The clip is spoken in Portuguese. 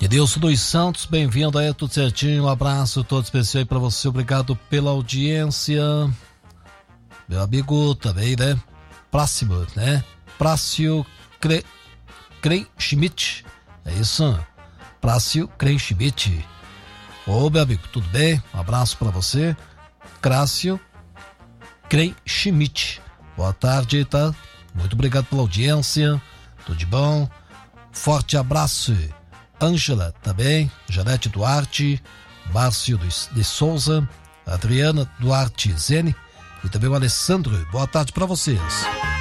Edilson dos Santos, bem-vindo aí, tudo certinho, um abraço todo especial aí pra você, obrigado pela audiência. Meu amigo também, né? Próximo, né? Prácio Krenschmidt, é isso? Prácio Krenschmidt. Ô, meu amigo, tudo bem? Um abraço pra você. Prácio Krenschmidt. Boa tarde, tá? Muito obrigado pela audiência, tudo de bom? Forte abraço. Ângela também, Janete Duarte, Márcio de Souza, Adriana Duarte Zene e também o Alessandro. Boa tarde para vocês.